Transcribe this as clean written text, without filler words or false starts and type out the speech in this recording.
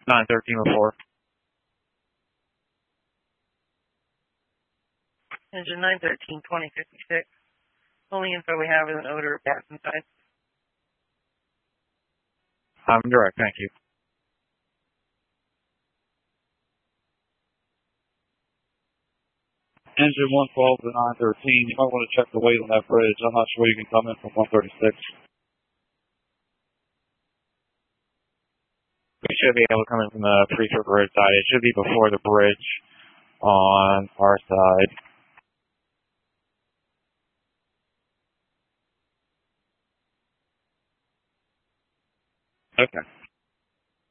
913 before. Engine 913, 2056. Only info we have is an odor of gas inside. I'm direct, thank you. Engine 112 to 913. You might want to check the weight on that bridge. I'm not sure you can come in from 136. We should be able to come in from the Preacher Bridge side. It should be before the bridge on our side. Okay.